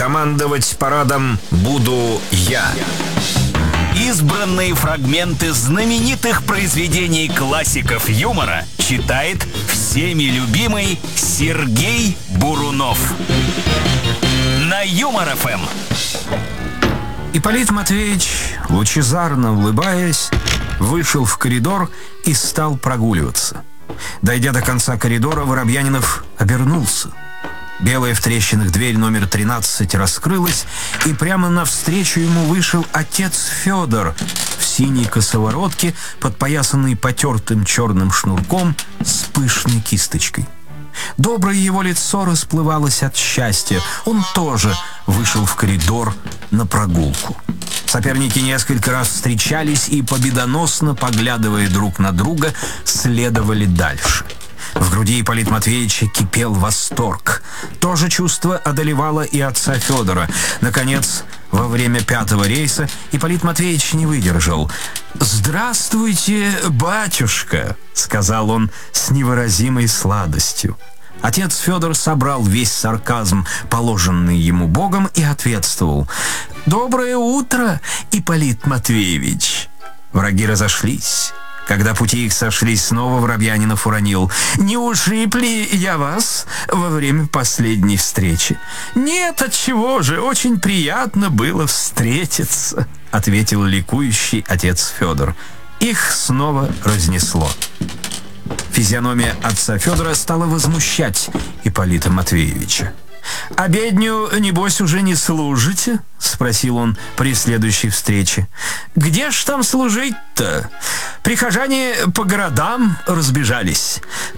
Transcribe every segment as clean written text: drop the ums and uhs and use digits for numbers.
командовать парадом буду я. Избранные фрагменты знаменитых произведений классиков юмора читает всеми любимый Сергей Бурунов. На Юмор-ФМ. Ипполит Матвеевич, лучезарно улыбаясь, вышел в коридор и стал прогуливаться. Дойдя до конца коридора, Воробьянинов обернулся. Белая в трещинах дверь номер 13 раскрылась, и прямо навстречу ему вышел отец Федор в синей косоворотке, подпоясанной потертым черным шнурком с пышной кисточкой. Доброе его лицо расплывалось от счастья. Он тоже вышел в коридор на прогулку. Соперники несколько раз встречались и, победоносно поглядывая друг на друга, следовали дальше. В груди Ипполита Матвеевича кипел восторг. То же чувство одолевало и отца Федора. Наконец, во время 5-го рейса Ипполит Матвеевич не выдержал. «Здравствуйте, батюшка!» — сказал он с невыразимой сладостью. Отец Федор собрал весь сарказм, положенный ему Богом, и ответствовал: «Доброе утро, Ипполит Матвеевич!» Враги разошлись. Когда пути их сошлись, снова Воробьянинов уронил: «Не ушиб ли я вас во время последней встречи?» «Нет, отчего же, очень приятно было встретиться», — ответил ликующий отец Федор. Их снова разнесло. Физиономия отца Федора стала возмущать Ипполита Матвеевича. «Обедню, небось, уже не служите?» — спросил он при следующей встрече. «Где ж там служить-то? Прихожане по городам разбежались.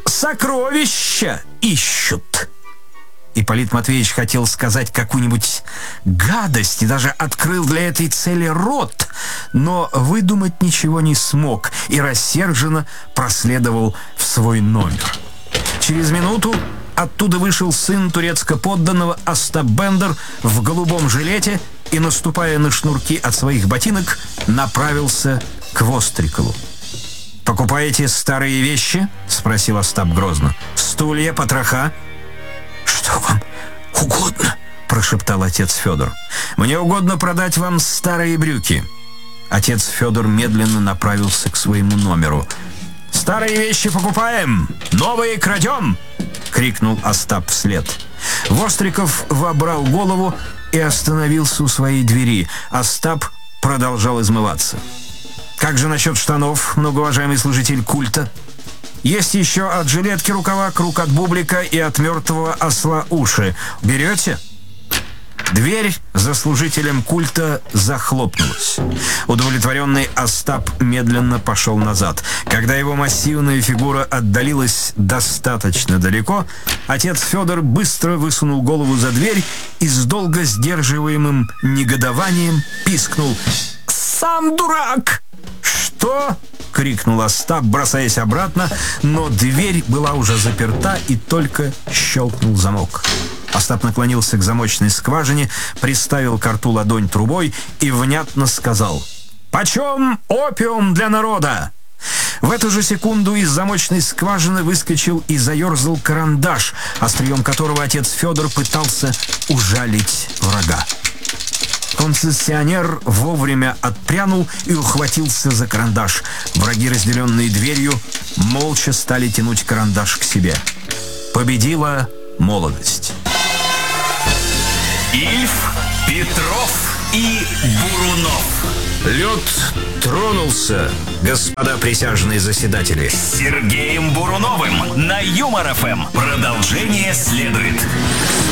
Сокровища ищут». Ипполит Матвеевич хотел сказать какую-нибудь гадость и даже открыл для этой цели рот, но выдумать ничего не смог и рассерженно проследовал в свой номер. Через минуту оттуда вышел сын турецко-подданного Остап Бендер в голубом жилете и, наступая на шнурки от своих ботинок, направился к Вострикову. «Покупаете старые вещи?» — спросил Остап грозно. «Стулья, потроха?» «Что вам угодно?» — прошептал отец Федор. «Мне угодно продать вам старые брюки». Отец Федор медленно направился к своему номеру. «Старые вещи покупаем, новые крадем!» — крикнул Остап вслед. Востриков вобрал голову и остановился у своей двери. Остап продолжал измываться. «Как же насчет штанов, многоуважаемый служитель культа? Есть еще от жилетки рукава, круг от бублика и от мертвого осла уши. Берете?» Дверь за служителем культа захлопнулась. Удовлетворенный Остап медленно пошел назад. Когда его массивная фигура отдалилась достаточно далеко, отец Федор быстро высунул голову за дверь и с долго сдерживаемым негодованием пискнул: «Сам дурак!» «Что?» — крикнул Остап, бросаясь обратно, но дверь была уже заперта и только щелкнул замок. Остап наклонился к замочной скважине, приставил к рту ладонь трубой и внятно сказал: «Почем опиум для народа?» В эту же секунду из замочной скважины выскочил и заерзал карандаш, острием которого отец Федор пытался ужалить врага. Концессионер вовремя отпрянул и ухватился за карандаш. Враги, разделенные дверью, молча стали тянуть карандаш к себе. Победила молодость. Ильф, Петров и Бурунов. Лед тронулся, господа присяжные заседатели. С Сергеем Буруновым на Юмор-ФМ. Продолжение следует.